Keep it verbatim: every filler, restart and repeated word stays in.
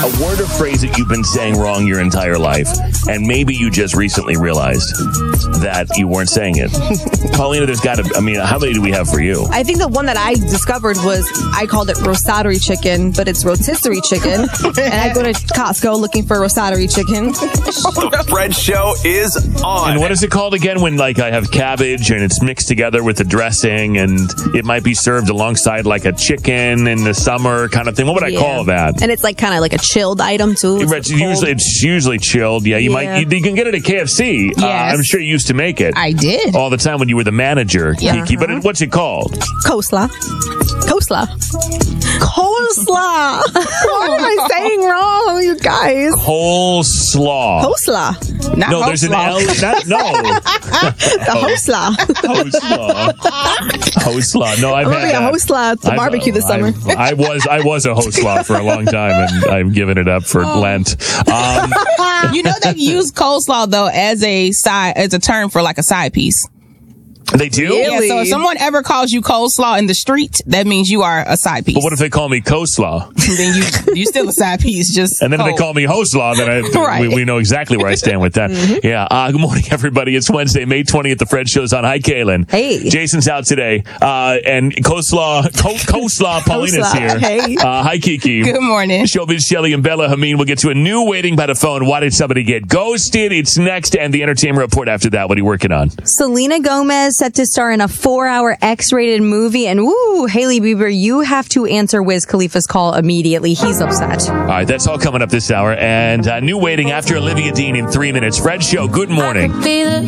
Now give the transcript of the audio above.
a word or phrase that you've been saying wrong your entire life, and maybe you just recently realized that you weren't saying it. Paulina, there's got to, I mean, how many do we have for you? I think the one that I discovered was, I called it rotisserie chicken, but it's rotisserie chicken. And I go to Costco looking for rotisserie chicken. The Fred Show is on. And what is it called again when, like, I have cabbage and it's mixed together with the dressing and it might be served alongside like a chicken in the summer kind of thing? What would Yeah. I call that? And it's like kind of like a chilled item too. It's It's cold. usually it's usually chilled. Yeah, you Yeah. might you, you can get it at K F C. Uh, Yes. I'm sure you used to make it. I did. all the time when you were the manager, Yeah. Kiki. But it, what's it called? Coleslaw. Coleslaw. Coleslaw. What am I saying wrong, you guys? Coleslaw. Coleslaw. Not No, there's an L. Not, no. The coleslaw. Coleslaw. Coleslaw. No, I've I'm had gonna be a that. coleslaw at the I've- barbecue this summer. I've- I was I was a coleslaw for a long time, and I've given it up for Oh. Lent. Um, You know they use coleslaw though as a side as a term for like a side piece. they do. Really? Yeah, so if someone ever calls you coleslaw in the street, that means you are a side piece. But what if they call me coleslaw? then you you still a side piece? Just And then if they cold. call me Hoslaw, then I, Right. we, we know exactly where I stand with that. Mm-hmm. Yeah. Uh, good morning, everybody. It's Wednesday, May twentieth. The Fred Show's on. Hi, Kaylin. Hey. Jason's out today. Uh, and Coleslaw, Co- Coleslaw Paulina's Coleslaw. here. Hey. Uh, hi, Kiki. Good morning. Showbiz Shelly and Bella Hameen will get to a new waiting by the phone. Why did somebody get ghosted? It's next, and the entertainment report after that. What are you working on? Selena Gomez set to star in a four-hour X-rated movie, and woo, Hailey Bieber, you have to answer Wiz Khalifa's call immediately. He's upset. All right, that's all coming up this hour. And uh, new waiting after Olivia Dean in three minutes. Fred Show, good morning.